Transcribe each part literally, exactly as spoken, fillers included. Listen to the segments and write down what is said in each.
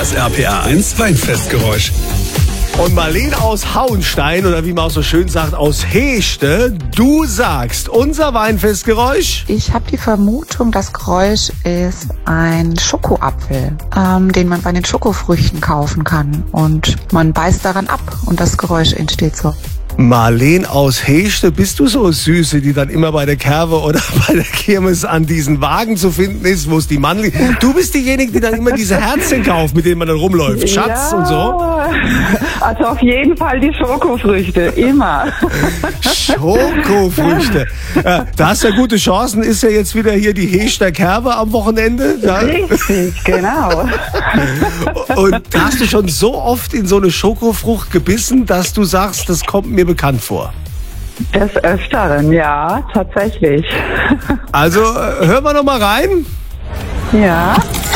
Das R P R eins Weinfestgeräusch. Und Marlene aus Hauenstein, oder wie man auch so schön sagt, aus Hechte, du sagst, unser Weinfestgeräusch? Ich habe die Vermutung, das Geräusch ist ein Schokoapfel, ähm, den man bei den Schokofrüchten kaufen kann. Und man beißt daran ab und das Geräusch entsteht so. Marlene aus Hechte, bist du so Süße, die dann immer bei der Kerwe oder bei der Kirmes an diesen Wagen zu finden ist, wo es die Mann liegt? Du bist diejenige, die dann immer diese Herzchen kauft, mit denen man dann rumläuft, Schatz ja, und so? Also auf jeden Fall die Schokofrüchte, immer. Schokofrüchte. Äh, da hast du ja gute Chancen, ist ja jetzt wieder hier die Hechtener Kerwe am Wochenende. Ja? Richtig, genau. Und da hast du schon so oft in so eine Schokofrucht gebissen, dass du sagst, das kommt mir bekannt vor. Des Öfteren, ja, tatsächlich. Also, äh, hören wir noch mal rein. Ja.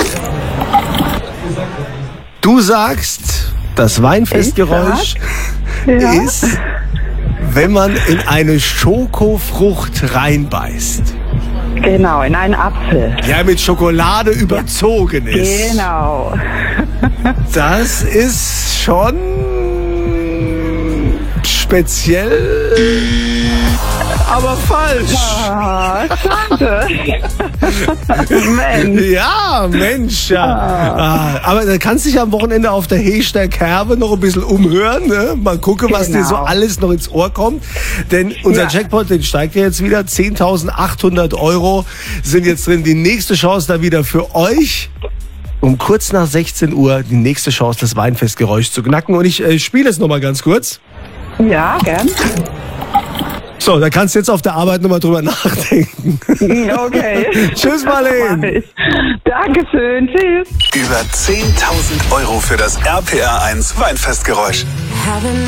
Du sagst, das Weinfestgeräusch Ja. ist, wenn man in eine Schokofrucht reinbeißt. Genau, in einen Apfel. Ja, mit Schokolade überzogen ist. Genau. Das ist schon speziell, aber falsch. Ah, schade. Mensch. Ja, Mensch, ja. Ah, aber da kannst du dich am Wochenende auf der Hechtener Kerwe noch ein bisschen umhören. Ne? Mal gucken, was Genau. dir so alles noch ins Ohr kommt. Denn unser Ja. Jackpot, den steigt ja jetzt wieder. zehntausendachthundert Euro sind jetzt drin. Die nächste Chance da wieder für euch. Um kurz nach sechzehn Uhr die nächste Chance, das Weinfestgeräusch zu knacken. Und ich äh, spiele es nochmal ganz kurz. Ja, gern. So, da kannst du jetzt auf der Arbeit nochmal drüber nachdenken. Okay. Tschüss, Mach Marlene. ich. Dankeschön, tschüss. Über zehntausend Euro für das R P R eins Weinfestgeräusch.